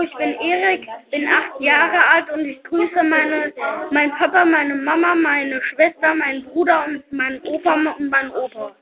Hallo, ich bin Erik, bin 8 Jahre alt und ich grüße meinen Papa, meine Mama, meine Schwester, meinen Bruder und meinen Opa und meinen Opa.